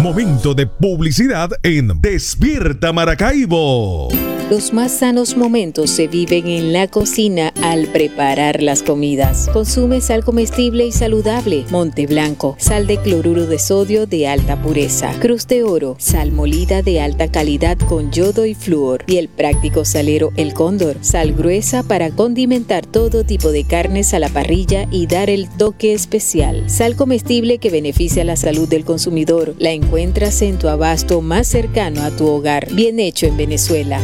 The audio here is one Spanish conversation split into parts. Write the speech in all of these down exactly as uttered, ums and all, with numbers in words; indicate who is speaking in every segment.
Speaker 1: Momento de publicidad en Despierta Maracaibo.
Speaker 2: Los más sanos momentos se viven en la cocina al preparar las comidas. Consume sal comestible y saludable Monte Blanco, sal de cloruro de sodio de alta pureza, Cruz de Oro, sal molida de alta calidad con yodo y flúor, y el práctico salero El Cóndor, sal gruesa para condimentar todo tipo de carnes a la parrilla y dar el toque especial. Sal comestible que beneficia la salud del consumidor. La encuentras en tu abasto más cercano a tu hogar. Bien hecho en Venezuela.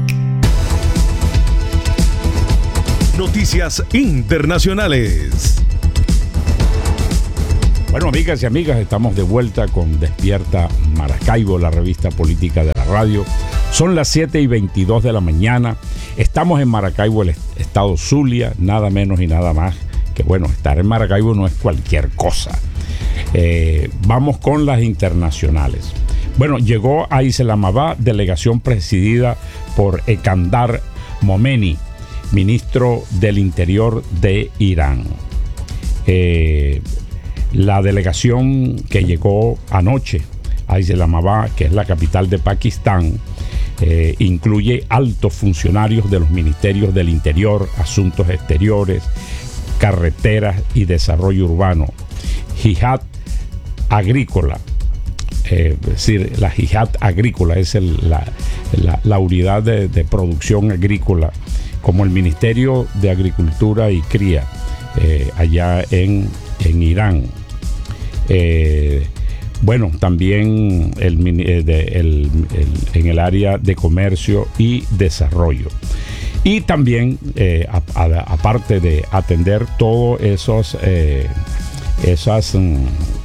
Speaker 1: Noticias internacionales.
Speaker 3: Bueno, amigas y amigas, estamos de vuelta con Despierta Maracaibo, la revista política de la radio. Son las siete y veintidós de la mañana. Estamos en Maracaibo, el estado Zulia, nada menos y nada más que, bueno, estar en Maracaibo no es cualquier cosa. Eh, vamos con las internacionales. Bueno, llegó a Islamabad delegación presidida por Eskandar Momeni, ministro del Interior de Irán. Eh, la delegación que llegó anoche a Islamabad, que es la capital de Pakistán, eh, incluye altos funcionarios de los ministerios del Interior, Asuntos Exteriores, Carreteras y Desarrollo Urbano, Jihad Agrícola, eh, es decir, la Jihad Agrícola es el, la, la, la unidad de, de producción agrícola, como el Ministerio de Agricultura y Cría, eh, allá en, en Irán. Eh, bueno, también el, el, el, en el área de comercio y desarrollo. Y también, eh, a, a, aparte de atender todos esos, eh, esas... Mm,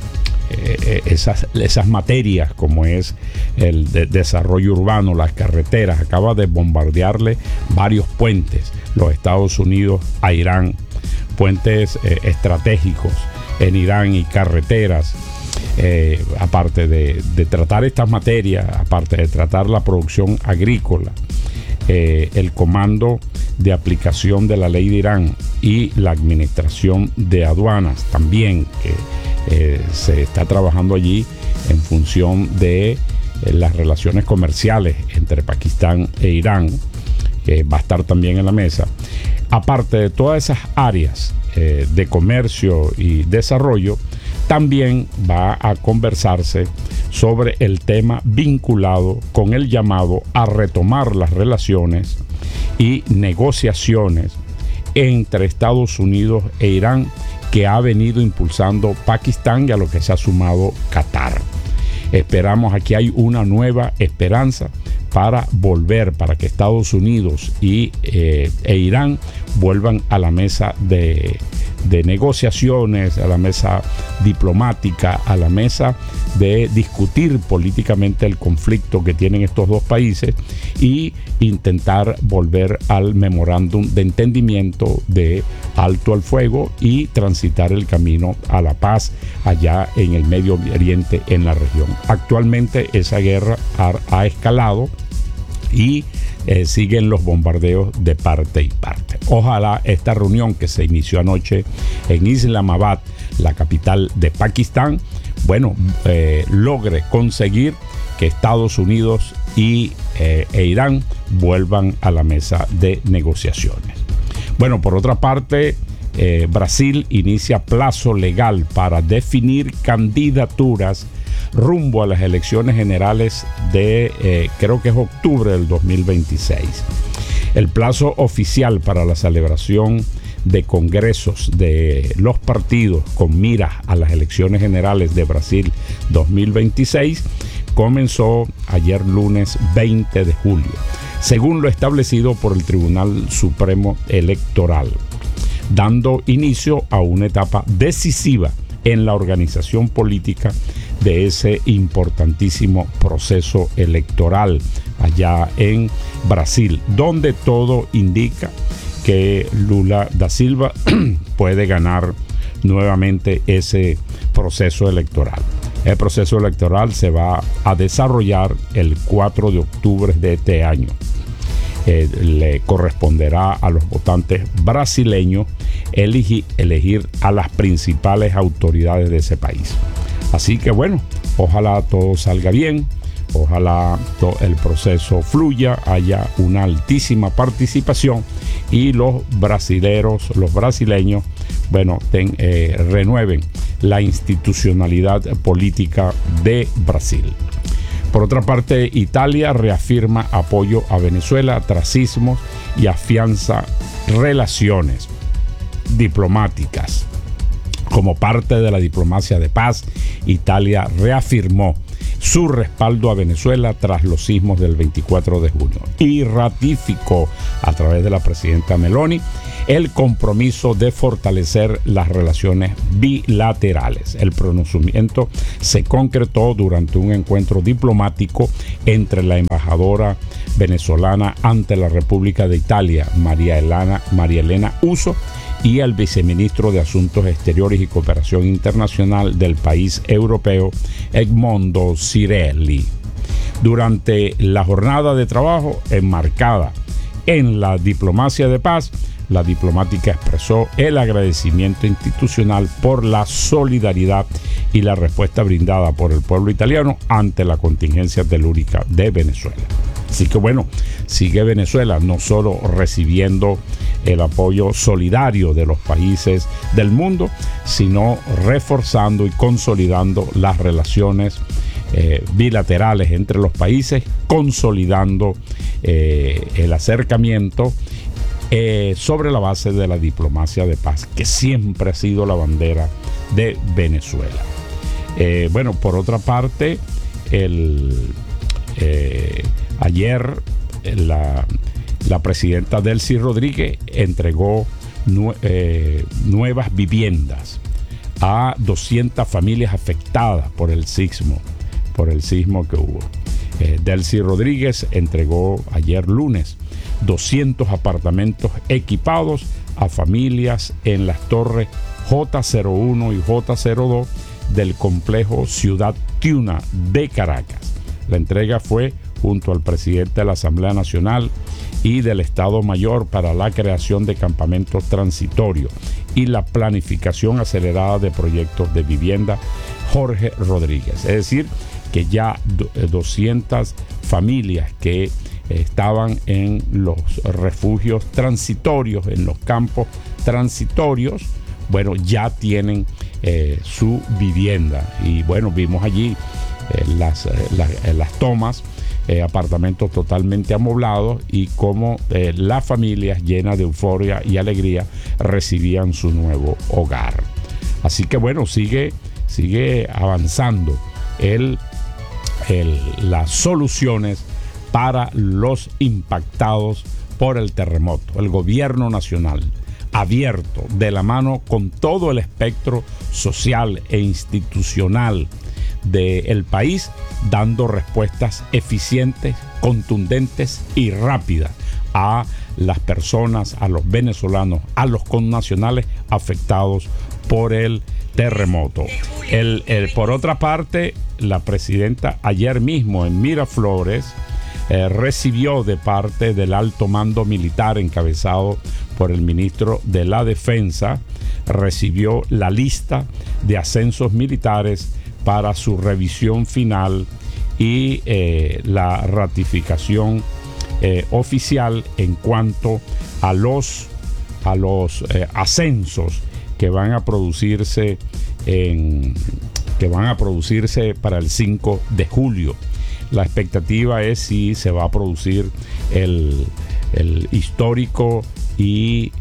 Speaker 3: Esas, esas materias como es el de desarrollo urbano, las carreteras, acaba de bombardearle varios puentes los Estados Unidos a Irán, puentes eh, estratégicos en Irán y carreteras, eh, aparte de, de tratar estas materias, aparte de tratar la producción agrícola, eh, el comando de aplicación de la ley de Irán y la administración de aduanas también, que Eh, se está trabajando allí en función de eh, las relaciones comerciales entre Pakistán e Irán, que va a estar también en la mesa. Aparte de todas esas áreas eh, de comercio y desarrollo, también va a conversarse sobre el tema vinculado con el llamado a retomar las relaciones y negociaciones entre Estados Unidos e Irán, que ha venido impulsando Pakistán y a lo que se ha sumado Qatar. Esperamos, aquí hay una nueva esperanza para volver, para que Estados Unidos y, eh, e Irán vuelvan a la mesa de, de negociaciones, a la mesa diplomática, a la mesa de discutir políticamente el conflicto que tienen estos dos países y intentar volver al memorándum de entendimiento de alto al fuego y transitar el camino a la paz allá en el Medio Oriente, en la región. Actualmente esa guerra ha, ha escalado y eh, siguen los bombardeos de parte y parte. Ojalá esta reunión que se inició anoche en Islamabad, la capital de Pakistán, bueno, eh, logre conseguir que Estados Unidos y eh, e Irán vuelvan a la mesa de negociaciones. Bueno, por otra parte, eh, Brasil inicia plazo legal para definir candidaturas rumbo a las elecciones generales de, eh, creo que es octubre del dos mil veintiséis. El plazo oficial para la celebración de congresos de los partidos con miras a las elecciones generales de Brasil dos mil veintiséis comenzó ayer lunes veinte de julio, según lo establecido por el Tribunal Supremo Electoral, dando inicio a una etapa decisiva en la organización política de ese importantísimo proceso electoral allá en Brasil, donde todo indica que Lula da Silva puede ganar nuevamente ese proceso electoral. El proceso electoral se va a desarrollar el cuatro de octubre de este año. Eh, le corresponderá a los votantes brasileños elegir, elegir a las principales autoridades de ese país. Así que bueno, Ojalá todo salga bien, ojalá todo el proceso fluya, haya una altísima participación y los brasileros, los brasileños, bueno, ten, eh, renueven la institucionalidad política de Brasil. Por otra parte, Italia reafirma apoyo a Venezuela tras sismos y afianza relaciones diplomáticas. Como parte de la diplomacia de paz, Italia reafirmó su respaldo a Venezuela tras los sismos del veinticuatro de junio y ratificó a través de la presidenta Meloni el compromiso de fortalecer las relaciones bilaterales. El pronunciamiento se concretó durante un encuentro diplomático entre la embajadora venezolana ante la República de Italia, María Elena, María Elena Uso, y el viceministro de Asuntos Exteriores y Cooperación Internacional del país europeo, Edmondo Cirelli. Durante la jornada de trabajo enmarcada en la diplomacia de paz, la diplomática expresó el agradecimiento institucional por la solidaridad y la respuesta brindada por el pueblo italiano ante la contingencia telúrica de Venezuela. Así que bueno, sigue Venezuela no solo recibiendo el apoyo solidario de los países del mundo, sino reforzando y consolidando las relaciones eh, bilaterales entre los países, consolidando eh, el acercamiento eh, sobre la base de la diplomacia de paz, que siempre ha sido la bandera de Venezuela. Eh, bueno, por otra parte, el... Eh, Ayer la, la presidenta Delcy Rodríguez entregó nue, eh, nuevas viviendas a doscientas familias afectadas por el sismo, por el sismo que hubo. Eh, Delcy Rodríguez entregó ayer lunes doscientos apartamentos equipados a familias en las torres J cero uno y J cero dos del complejo Ciudad Tiuna de Caracas. La entrega fue junto al presidente de la Asamblea Nacional y del Estado Mayor para la creación de campamentos transitorios y la planificación acelerada de proyectos de vivienda, Jorge Rodríguez. Es decir, que ya doscientas familias que estaban en los refugios transitorios, en los campos transitorios, bueno, ya tienen eh, su vivienda. Y bueno, vimos allí eh, las, eh, las, eh, las tomas, Eh, apartamentos totalmente amoblados y cómo eh, las familias llenas de euforia y alegría recibían su nuevo hogar. Así que bueno, sigue, sigue avanzando el, el, las soluciones para los impactados por el terremoto. El gobierno nacional abierto de la mano con todo el espectro social e institucional del país, dando respuestas eficientes, contundentes y rápidas a las personas, a los venezolanos, a los connacionales afectados por el terremoto. El, el, por otra parte, la presidenta ayer mismo en Miraflores eh, recibió de parte del alto mando militar encabezado por el ministro de la Defensa, recibió la lista de ascensos militares para su revisión final y eh, la ratificación eh, oficial en cuanto a los, a los eh, ascensos que van a producirse en, que van a producirse para el cinco de julio. La expectativa es si se va a producir el, el histórico y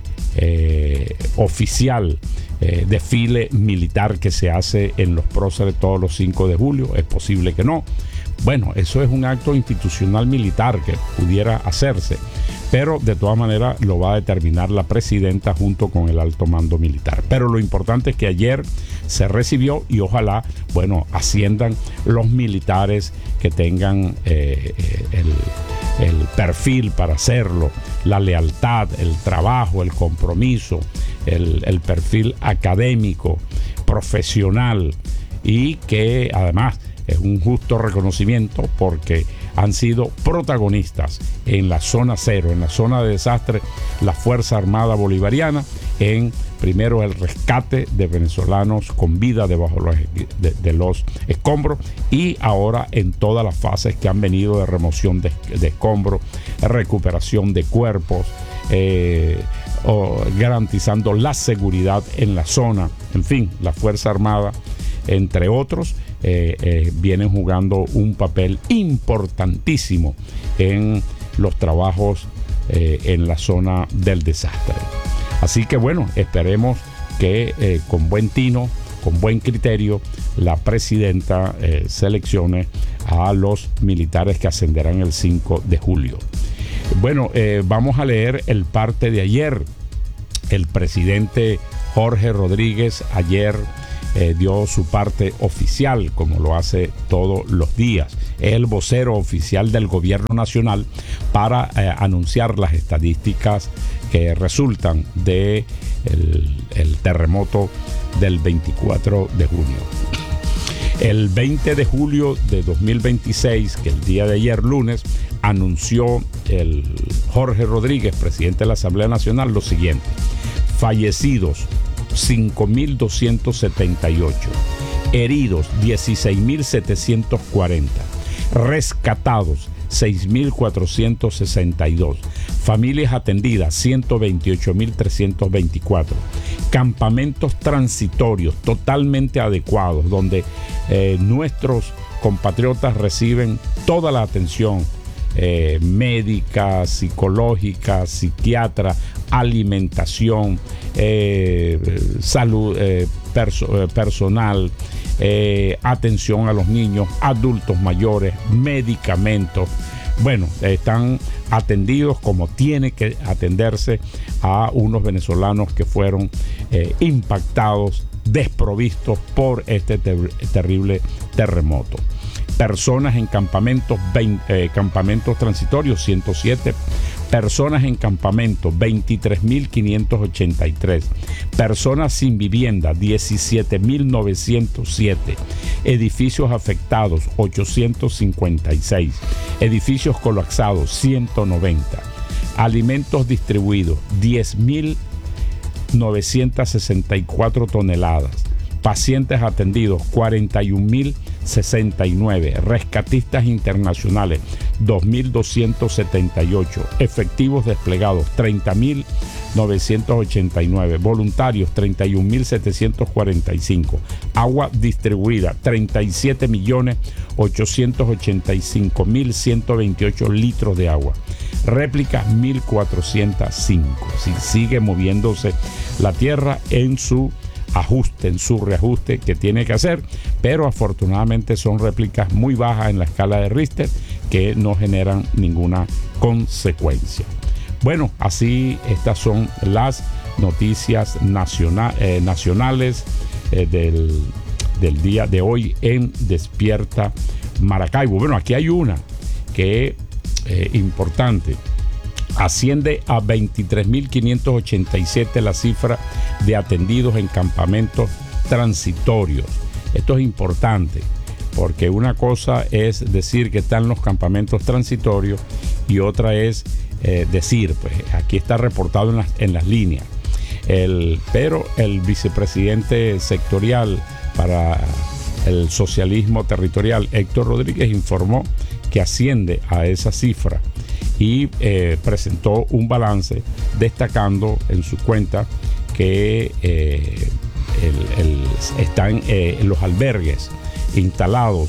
Speaker 3: eh, oficial Eh, desfile militar que se hace en los próceres todos los cinco de julio. Es posible que no. Bueno, eso es un acto institucional militar que pudiera hacerse, pero de todas maneras lo va a determinar la presidenta junto con el alto mando militar. Pero lo importante es que ayer se recibió y ojalá, bueno, asciendan los militares que tengan eh, el, el perfil para hacerlo, la lealtad, el trabajo, el compromiso, el, el perfil académico, profesional, y que además es un justo reconocimiento porque han sido protagonistas en la zona cero, en la zona de desastre, la Fuerza Armada Bolivariana, en, primero, el rescate de venezolanos con vida debajo los, de, de los escombros, y ahora en todas las fases que han venido de remoción de, de escombros, recuperación de cuerpos, eh, o garantizando la seguridad en la zona. En fin, la Fuerza Armada, entre otros, eh, eh, vienen jugando un papel importantísimo en los trabajos eh, en la zona del desastre. Así que bueno, esperemos que eh, con buen tino, con buen criterio, la presidenta eh, seleccione a los militares que ascenderán el cinco de julio. Bueno, eh, vamos a leer el parte de ayer. El presidente Jorge Rodríguez ayer eh, dio su parte oficial, como lo hace todos los días. Es el vocero oficial del gobierno nacional para eh, anunciar las estadísticas que resultan de el, el terremoto del veinticuatro de junio. El veinte de julio de dos mil veintiséis, que el día de ayer lunes, anunció el Jorge Rodríguez, presidente de la Asamblea Nacional, lo siguiente: fallecidos cinco mil doscientos setenta y ocho, heridos dieciséis mil setecientos cuarenta, rescatados seis mil cuatrocientos sesenta y dos, familias atendidas ciento veintiocho mil trescientos veinticuatro, campamentos transitorios totalmente adecuados donde eh, nuestros compatriotas reciben toda la atención eh, médica, psicológica, psiquiatra, alimentación, eh, salud eh, perso- eh, personal, eh, atención a los niños, adultos mayores, medicamentos. Bueno, están atendidos como tiene que atenderse a unos venezolanos que fueron eh, impactados, desprovistos por este ter- terrible terremoto. Personas en campamentos, veinte, eh, campamentos transitorios, ciento siete. Personas en campamento, veintitrés mil quinientos ochenta y tres. Personas sin vivienda, diecisiete mil novecientos siete. Edificios afectados, ochocientos cincuenta y seis. Edificios colapsados, ciento noventa. Alimentos distribuidos, diez mil novecientos sesenta y cuatro toneladas. Pacientes atendidos, cuarenta y un mil sesenta y nueve. Rescatistas internacionales, dos mil doscientos setenta y ocho. Efectivos desplegados, treinta mil novecientos ochenta y nueve. Voluntarios, treinta y un mil setecientos cuarenta y cinco. Agua distribuida, treinta y siete millones ochocientos ochenta y cinco mil ciento veintiocho litros de agua. Réplicas, mil cuatrocientos cinco. Si sigue moviéndose la tierra en su ajuste, en su reajuste que tiene que hacer, pero afortunadamente son réplicas muy bajas en la escala de Richter que no generan ninguna consecuencia. Bueno, así estas son las noticias nacional, eh, nacionales eh, del, del día de hoy en Despierta Maracaibo. Bueno, aquí hay una que es eh, importante. Asciende a veintitrés mil quinientos ochenta y siete la cifra de atendidos en campamentos transitorios. Esto es importante porque una cosa es decir que están los campamentos transitorios y otra es eh, decir, pues aquí está reportado en las, en las líneas. El, pero el vicepresidente sectorial para el socialismo territorial, Héctor Rodríguez, informó que asciende a esa cifra y eh, presentó un balance destacando en su cuenta que eh, el, el, están eh, los albergues instalados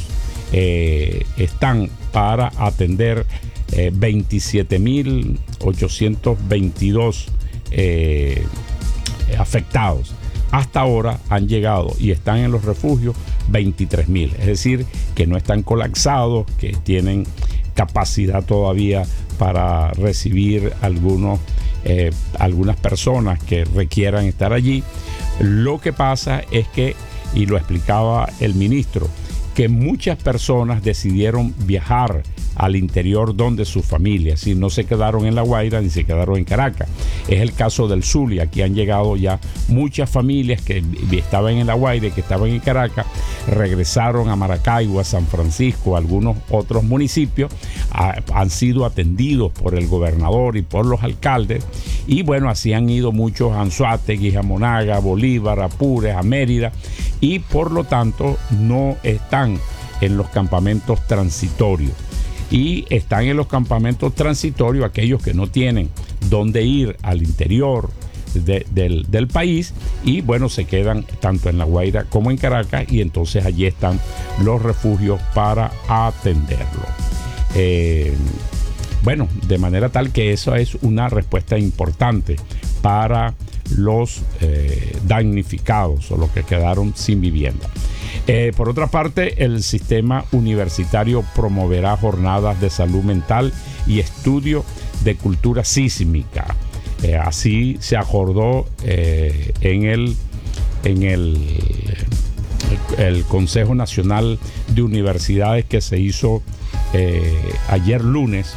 Speaker 3: eh, están para atender eh, veintisiete mil ochocientos veintidós eh, afectados. Hasta ahora han llegado y están en los refugios veintitrés mil, es decir, que no están colapsados, que tienen capacidad todavía para recibir algunos, eh, algunas personas que requieran estar allí. Lo que pasa es que, y lo explicaba el ministro, que muchas personas decidieron viajar al interior donde sus familias, si no se quedaron en La Guaira ni se quedaron en Caracas. Es el caso del Zulia. Aquí han llegado ya muchas familias que estaban en La Guaira y que estaban en Caracas, regresaron a Maracaibo, a San Francisco, a algunos otros municipios, a, han sido atendidos por el gobernador y por los alcaldes, y bueno, así han ido muchos a Anzoátegui, a Monaga, a Bolívar, a Apures, a Mérida, y por lo tanto no están en los campamentos transitorios. Y están en los campamentos transitorios aquellos que no tienen dónde ir al interior de, del, del país, y bueno, se quedan tanto en La Guaira como en Caracas, y entonces allí están los refugios para atenderlo. Eh, bueno, de manera tal que eso es una respuesta importante para los eh, damnificados o los que quedaron sin vivienda. Eh, por otra parte, el sistema universitario promoverá jornadas de salud mental y estudio de cultura sísmica. Eh, así se acordó eh, en el en el, el, el Consejo Nacional de Universidades que se hizo eh, ayer lunes